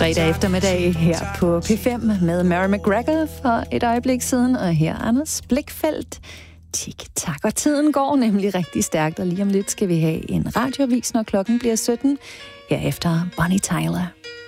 Fredag eftermiddag her på P5 med Mary McGregor for et øjeblik siden, og her Anders Blikfeldt. Tik-tak, og tiden går nemlig rigtig stærkt, og lige om lidt skal vi have en radioavis, når klokken bliver 17. Herefter Bonnie Tyler.